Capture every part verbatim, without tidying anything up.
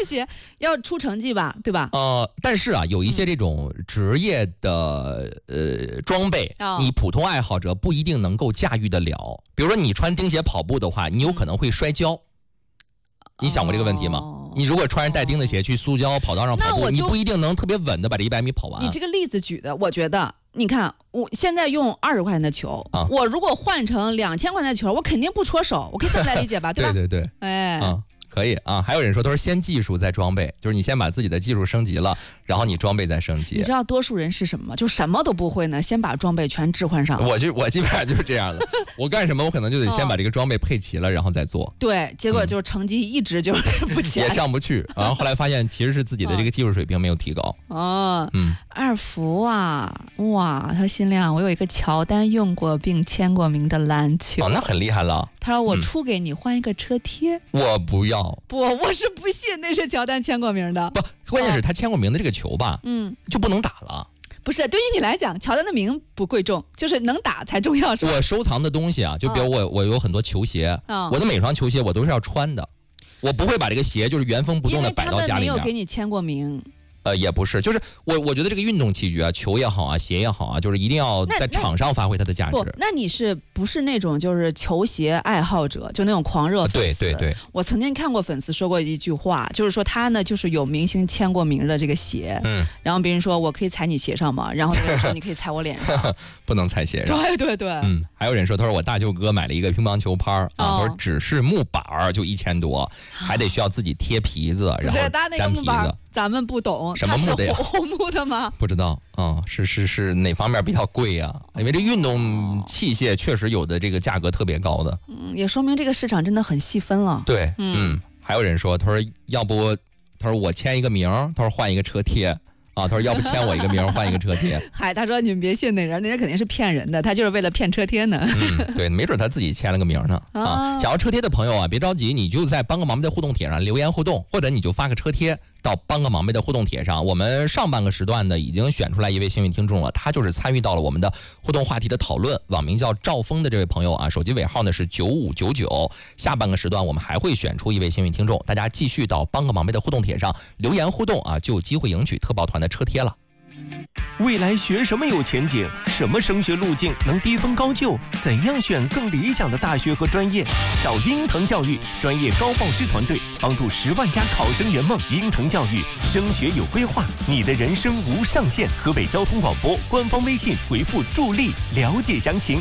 鞋要出成绩吧，对吧？ 呃，但是啊，有一些这种职业的、嗯、呃装备、哦，你普通爱好者不一定能够驾驭得了。比如说你穿钉鞋跑步的话，你有可能会摔跤。嗯、你想过这个问题吗？哦、你如果穿着带钉的鞋去塑胶跑道上跑步，你不一定能特别稳的把这一百米跑完。 你这个例子举的，我觉得。你看，我现在用二十块钱的球、啊，我如果换成两千块钱的球，我肯定不戳手，我可以这么来理解吧，对吧？ 对对对， 哎， 啊，可以啊。还有人说，都是先技术再装备，就是你先把自己的技术升级了，然后你装备再升级。 你知道多数人是什么吗？就什么都不会呢，先把装备全置换上。 我就我基本上就是这样的，我干什么我可能就得先把这个装备配齐了，然后再做。 对，结果就是成绩一直就是不起来， 也上不去。然后后来发现其实是自己的这个技术水平没有提高。 哦，嗯，二福啊，哇，他心亮，我有一个乔丹用过并签过名的篮球。 哦，那很厉害了。 他说我出给你换一个车贴。 嗯、我不要。 不，我是不信那是乔丹签过名的。 不，关键是他签过名的这个球吧，嗯，就不能打了。 不是，对于你来讲，乔丹的名不贵重，就是能打才重要，是吧？ 我收藏的东西啊，就比如我、哦、我有很多球鞋、哦，我的每双球鞋我都是要穿的，我不会把这个鞋就是原封不动的摆到家里面。 因为他们没有给你签过名。 呃，也不是，就是我我觉得这个运动器具啊，球也好啊，鞋也好啊，就是一定要在场上发挥它的价值。 不，那你是不是那种就是球鞋爱好者，就那种狂热粉丝？ 对对对。 我曾经看过粉丝说过一句话，就是说他呢就是有明星签过名的这个鞋，嗯，然后别人说我可以踩你鞋上吗？然后别人说你可以踩我脸上， 不能踩鞋上。 对对对， 嗯，还有人说，他说我大舅哥买了一个乒乓球拍啊，哦、他说只是木板就一千多，还得需要自己贴皮子，然后粘皮子。 咱们不懂， 什么木的呀？ 红木的吗？ 不知道啊、嗯，是是是哪方面比较贵呀、啊？因为这运动器械确实有的这个价格特别高的， 嗯，也说明这个市场真的很细分了。 对，嗯，嗯还有人说，他说要不，他说我签一个名，他说换一个车贴。啊，他说要不签我一个名换一个车贴。 嗨，他说你们别信那人，那人肯定是骗人的，他就是为了骗车贴呢。 嗯，对，没准他自己签了个名呢。啊，想要车贴的朋友啊，别着急，你就在帮个忙的互动帖上留言互动，或者你就发个车贴到帮个忙呗的互动帖上。我们上半个时段呢已经选出来一位幸运听众了，他就是参与到了我们的互动话题的讨论。网名叫赵峰的这位朋友啊，手机尾号呢是九五九九。下半个时段我们还会选出一位幸运听众，大家继续到帮个忙呗的互动帖上留言互动啊，就有机会赢取特报团的车贴了。 未来学什么有前景？什么升学路径能低分高就？怎样选更理想的大学和专业？找鹰腾教育专业高报师团队，帮助十万家考生圆梦。鹰腾教育升学有规划，你的人生无上限。河北交通广播官方微信回复助力了解详情。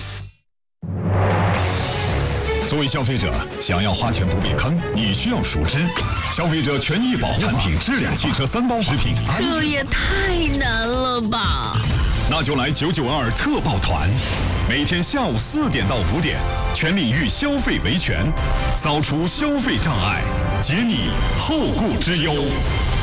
作为消费者，想要花钱不被坑，你需要熟知消费者权益保护产品质量、汽车三包、食品安全。 这也太难了吧！ 那就来九九二特报团，每天下午四点到五点，全领域消费维权，扫除消费障碍，解你后顾之忧。